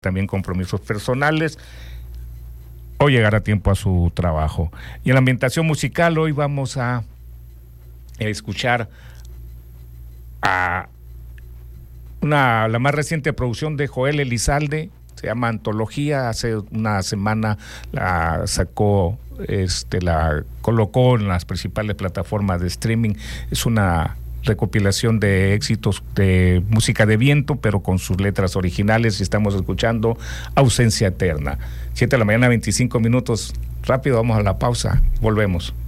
también compromisos personales o llegar a tiempo a su trabajo. Y en la ambientación musical hoy vamos a escuchar a la más reciente producción de Joel Elizalde, se llama Antología. Hace una semana la sacó, la colocó en las principales plataformas de streaming. Es una recopilación de éxitos de música de viento, pero con sus letras originales, y estamos escuchando Ausencia Eterna. 7 de la mañana, 25 minutos. Rápido, vamos a la pausa, volvemos.